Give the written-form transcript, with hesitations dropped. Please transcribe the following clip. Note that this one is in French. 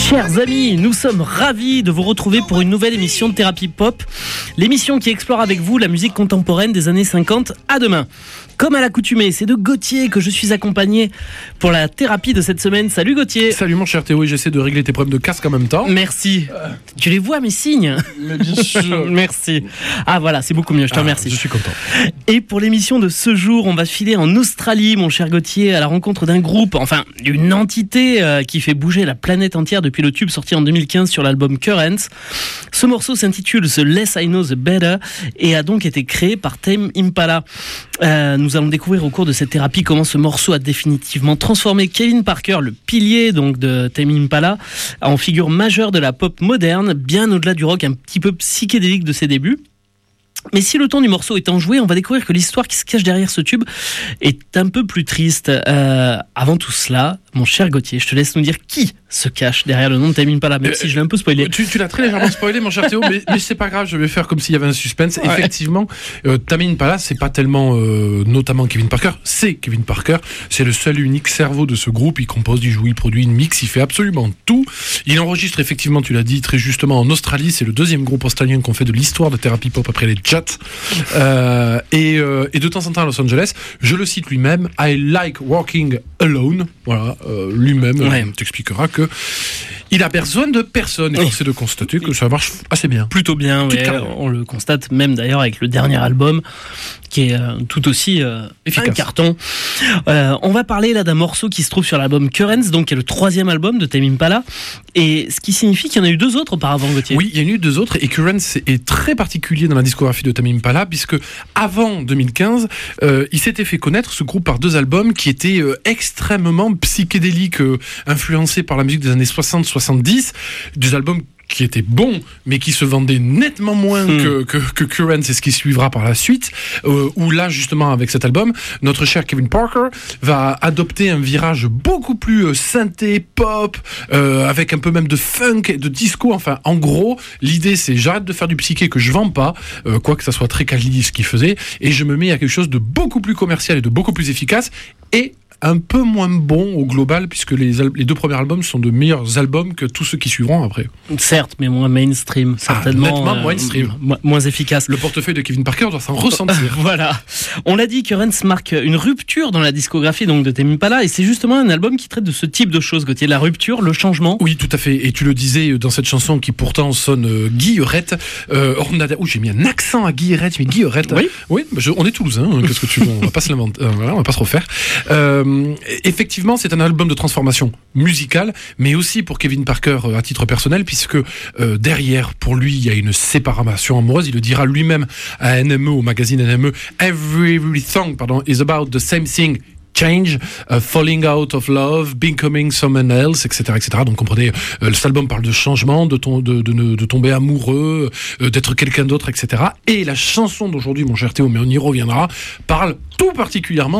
Chers amis, nous sommes ravis de vous retrouver pour une nouvelle émission de Thérapie Pop, l'émission qui explore avec vous la musique contemporaine des années 50 à demain. Comme à l'accoutumée, c'est de Gauthier que je suis accompagné pour la thérapie de cette semaine. Salut Gauthier. Salut mon cher Théo, et j'essaie de régler tes problèmes de casque en même temps. Merci. Tu les vois mes signes? Mais bien sûr. Merci. Ah voilà, c'est beaucoup mieux, je te remercie. Je suis content. Et pour l'émission de ce jour, on va filer en Australie, mon cher Gauthier, à la rencontre d'un groupe, enfin d'une entité qui fait bouger la planète entière depuis le tube sorti en 2015 sur l'album Currents. Ce morceau s'intitule The Less I Know The Better et a donc été créé par Tame Impala. Nous allons découvrir au cours de cette thérapie comment ce morceau a définitivement transformé Kevin Parker, le pilier donc de Tame Impala, en figure majeure de la pop moderne, bien au-delà du rock un petit peu psychédélique de ses débuts. Mais si le ton du morceau est enjoué, on va découvrir que l'histoire qui se cache derrière ce tube est un peu plus triste. Avant tout cela, mon cher Gauthier, je te laisse nous dire qui se cache derrière le nom de Tame Impala, même si je l'ai un peu spoilé. Tu l'as très légèrement spoilé, mon cher Théo, mais c'est pas grave, je vais faire comme s'il y avait un suspense. Ouais. Effectivement, Tame Impala, c'est pas tellement notamment Kevin Parker, c'est Kevin Parker, c'est le seul et unique cerveau de ce groupe. Il compose, il joue, il produit, il mixe, il fait absolument tout. Il enregistre effectivement, tu l'as dit très justement, en Australie. C'est le deuxième groupe australien qu'on fait de l'histoire de Thérapie Pop après les Jets. Et de temps en temps à Los Angeles, je le cite lui-même, I like working alone. Voilà, lui-même t'expliquera que il a besoin de personne. Et c'est de constater que ça marche assez bien. Plutôt bien, ouais. On le constate même d'ailleurs avec le dernier album qui est tout aussi efficace. Un carton. On va parler là d'un morceau qui se trouve sur l'album Currents, donc qui est le troisième album de Tame Impala, et ce qui signifie qu'il y en a eu deux autres auparavant, Gauthier. Oui, il y en a eu deux autres, et Currents est très particulier dans la discographie de Tame Impala, puisque avant 2015, il s'était fait connaître ce groupe par deux albums qui étaient extrêmement psychédéliques, influencés par la musique des années 60-70, des albums qui était bon, mais qui se vendait nettement moins que Currents, et ce qui suivra par la suite, où là, justement, avec cet album, notre cher Kevin Parker va adopter un virage beaucoup plus synthé, pop, avec un peu même de funk, de disco. Enfin, en gros, l'idée, c'est j'arrête de faire du psyché que je vends pas, quoi que ça soit très quali ce qu'il faisait, et je me mets à quelque chose de beaucoup plus commercial et de beaucoup plus efficace, et un peu moins bon au global, puisque les deux premiers albums sont de meilleurs albums que tous ceux qui suivront après. Certes, mais moins mainstream, certainement. Nettement mainstream. Moins efficace. Le portefeuille de Kevin Parker doit s'en ressentir. Voilà. On l'a dit, Currents marque une rupture dans la discographie donc de Tame Impala, et c'est justement un album qui traite de ce type de choses, Gauthier, la rupture, le changement. Oui, tout à fait. Et tu le disais dans cette chanson qui pourtant sonne guillerette. J'ai mis un accent à guillerette, mais guillerette. Oui, on est toulousains, hein, qu'est-ce que tu veux, on va pas se l'inventer, voilà, on va pas se refaire. Effectivement, c'est un album de transformation musicale, mais aussi pour Kevin Parker à titre personnel, puisque derrière, pour lui, il y a une séparation amoureuse. Il le dira lui-même à NME, au magazine NME, Every song, is about the same thing. Change, falling out of love, becoming someone else, etc., etc. Donc, comprenez, cet album parle de changement, de tomber amoureux, d'être quelqu'un d'autre, etc. Et la chanson d'aujourd'hui, mon cher Théo, mais on y reviendra, parle tout particulièrement